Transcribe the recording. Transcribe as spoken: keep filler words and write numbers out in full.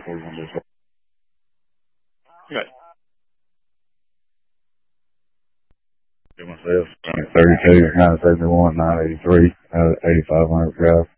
four one this way. Okay. Do myself. thirty-two, nine seventy-one, nine eighty-three, uh, eighty-five hundred drive.